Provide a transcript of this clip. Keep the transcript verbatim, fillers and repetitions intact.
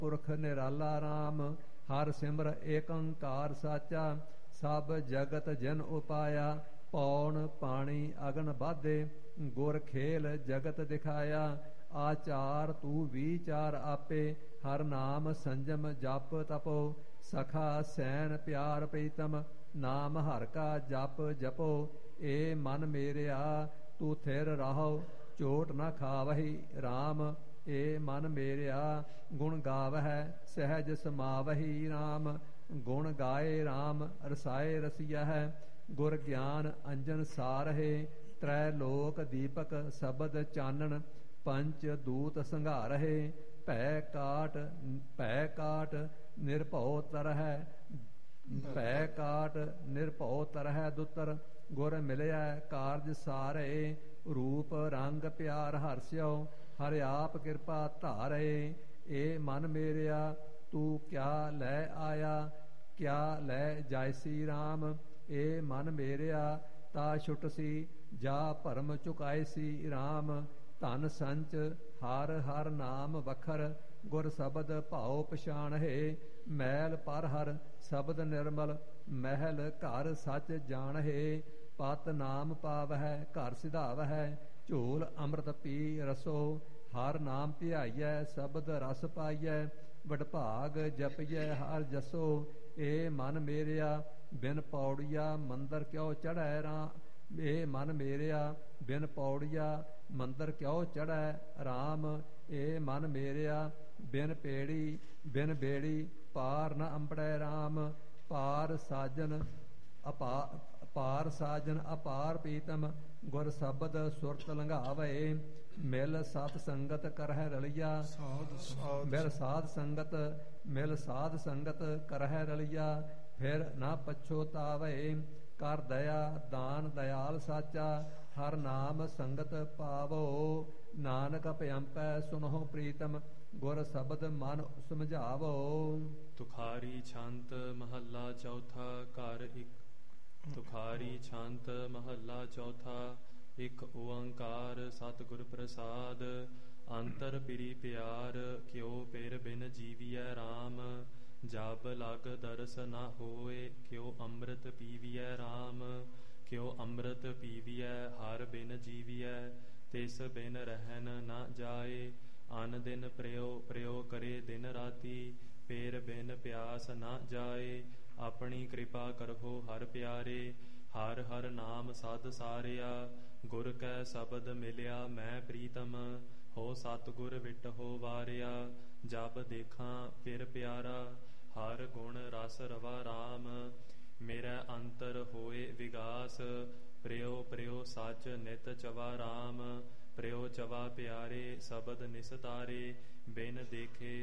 ਪੁਰਖ ਨਿਰਾਲਾ ਰਾਮ। ਹਰ ਸਿਮਰ ਏਕ ਓੰਕਾਰ ਸਾਚਾ, ਸਭ ਜਗਤ ਜਨ ਉਪਾਇਆ। ਪੌਣ ਪਾਣੀ ਅਗਨ ਬਾਧੇ, ਗੁਰ ਖੇਲ ਜਗਤ ਦਿਖਾਇਆ। ਆਚਾਰ ਤੂੰ ਵਿਚਾਰ ਆਪੇ, ਹਰ ਨਾਮ ਸੰਜਮ ਜਪ ਤਪੋ। ਸਖਾ ਸੈਨ ਪਿਆਰ ਪ੍ਰੀਤਮ, ਨਾਮ ਹਰ ਕਾ ਜਪ ਜਪੋ। ਏ ਮਨ ਮੇਰਿਆ ਤੂੰ ਥਿਰ ਰਹੋ, ਚੋਟ ਨਾ ਖਾਵਹੀ ਰਾਮ। ਏ ਮਨ ਮੇਰਿਆ ਗੁਣ ਗਾਵਹਿ, ਸਹਿਜ ਸਮਾਵਹੀ ਰਾਮ। ਗੁਣ ਗਾਏ ਰਾਮ ਰਸਾਏ ਰਸੀਆ ਹੈ, ਗੁਰ ਗਿਆਨ ਅੰਜਨ ਸਾਰਹਿ। ਤ੍ਰੈ ਲੋਕ ਦੀਪਕ ਸ਼ਬਦ ਚਾਨਣ, ਪੰਚ ਦੂਤ ਸੰਘਾਰਹਿ। ਭੈ ਕਾਟ ਭੈ ਕਾਟ ਨਿਰਭਉ ਤਰਹਿ, ਭੈ ਕਾਟ ਨਿਰਭਉ ਤਰਹਿ ਦੁਤਰ। ਗੁਰ ਮਿਲਿਆ ਕਾਰਜ ਸਾਰੇ, ਰੂਪ ਰੰਗ ਪਿਆਰ ਹਰਸਿਓ। ਹਰਿ ਆਪ ਕਿਰਪਾ ਧਾਰੇ। ਏ ਮਨ ਮੇਰਿਆ ਤੂੰ ਕਿਆ ਲੈ ਆਇਆ, ਕਿਆ ਲੈ ਜਾਇਸੀ ਰਾਮ। ਏ ਮਨ ਮੇਰਿਆ ਤਾ ਛੁਟਸੀ, ਜਾ ਭਰਮ ਚੁਕਾਇਸੀ ਰਾਮ। ਧਨ ਸੰਚ ਹਰ ਹਰ ਨਾਮ ਵਖਰ, ਗੁਰ ਸ਼ਬਦ ਭਾਉ ਪਛਾਣਹਿ। ਮੈਲ ਪਰ ਹਰ ਸ਼ਬਦ ਨਿਰਮਲ, ਮਹਿਲ ਘਰ ਸੱਚ ਜਾਣਹਿ। ਪਤ ਨਾਮ ਪਾਵਹਿ ਘਰ ਸਿਧਾਵਹਿ, ਝੋਲ ਅੰਮ੍ਰਿਤ ਪੀ ਰਸੋ। ਹਰ ਨਾਮ ਧਿਆਈਐ ਸ਼ਬਦ ਰਸ ਪਾਈਐ, ਵਡਭਾਗ ਜਪੀਐ ਹਰ ਜਸੋ। ਏ ਮਨ ਮੇਰਿਆ ਬਿਨ ਪੌੜੀਆ ਮੰਦਰ ਕਿਉ ਚੜ੍ਹੈ ਰਾਮ। ਏ ਮਨ ਮੇਰਿਆ ਬਿਨ ਪੌੜੀਆ ਮੰਦਰ ਕਿਉ ਚੜ੍ਹੈ ਰਾਮ। ਏ ਮਨ ਮੇਰਿਆ ਬਿਨ ਪੇੜੀ ਬਿਨ ਬੇੜੀ ਪਾਰ ਨ ਅੰਬੜੈ ਰਾਮ। ਪਾਰ ਸਾਜਨ ਅਪਾ ਪਾਰ ਸਾਜਨ ਅਪਾਰ ਪ੍ਰੀਤਮ, ਗੁਰ ਸ਼ਬਦ ਸੁਰਤ ਲੰਘਾਵੇ। ਮਿਲ ਸਤ ਸੰਗਤ ਕਰਹਿ ਰਲਿਆ, ਮਿਲ ਸਾਧ ਸੰਗਤ ਮਿਲ ਸਾਧ ਸੰਗਤ ਕਰਹਿ ਰਲਿਆ। ਫਿਰ ਨਾ ਪਛੋਤਾਵੇ, ਕਰ ਦਇਆ ਦਾਨ ਦਇਆਲ ਸਾਚਾ। ਹਰ ਨਾਮ ਸੰਗਤ ਪਾਵੋ, ਨਾਨਕ ਭਿਅੰਪੈ ਸੁਨਹੁ ਪ੍ਰੀਤਮ। ਗੁਰ ਸ਼ਬਦ ਮਨ ਸਮਝਾਵੋ। ਤੁਖਾਰੀ ਛੰਤ ਮਹੱਲਾ ਚੌਥਾ। ਘਰ ਇੱਕ ਤੁਖਾਰੀ ਛੰਤ ਮਹੱਲਾ ਚੌਥਾ। ਇੱਕ ਓੰਕਾਰ ਸਤਿਗੁਰ ਪ੍ਰਸਾਦ, ਅੰਤਰ ਪਿਰੀ ਪਿਆਰ। ਕਿਉ ਪਿਰ ਬਿਨ ਜੀਵੀਐ ਰਾਮ, ਜਬ ਲਗ ਦਰਸ ਨਾ ਹੋਏ। ਕਿਉ ਅੰਮ੍ਰਿਤ ਪੀਵੀਐ ਰਾਮ, ਕਿਉ ਅੰਮ੍ਰਿਤ ਪੀਵੀਐ। ਹਰ ਬਿਨ ਜੀਵੀਐ, ਤਿਸ ਬਿਨ ਰਹਿਨ ਨਾ ਜਾਏ। ਅਨ ਦਿਨ ਪ੍ਰਯੋ ਪ੍ਰਯੋ ਕਰੇ ਦਿਨ ਰਾਤੀ, ਪੇਰ ਬਿਨ ਪਿਆਸ ਨਾ ਜਾਏ। ਆਪਣੀ ਕਿਰਪਾ ਕਰਹੁ ਹਰ ਪਿਆਰੇ, ਹਰ ਹਰ ਨਾਮ ਸਦ ਸਾਰਿਆ। ਗੁਰ ਕੈ ਸ਼ਬਦ ਮਿਲਿਆ ਮੈਂ ਪ੍ਰੀਤਮ, ਹੋ ਸਤਿਗੁਰ ਵਿਟਹੁ ਵਾਰਿਆ। ਜਬ ਦੇਖਾਂ ਫਿਰ ਪਿਆਰਾ, ਹਰ ਗੁਣ ਰਸ ਰਵਾ ਰਾਮ। ਮੇਰਾ ਅੰਤਰ ਹੋਏ ਵਿਗਾਸ, ਪ੍ਰਯੋ ਪ੍ਰਯੋ ਸਚ ਨਿਤ ਚਵਾ ਰਾਮ। ਪ੍ਰਯੋ ਚਵਾ ਪਿਆਰੇ, ਸ਼ਬਦ ਨਿਸਤਾਰੇ। ਬਿਨ ਦੇਖੇ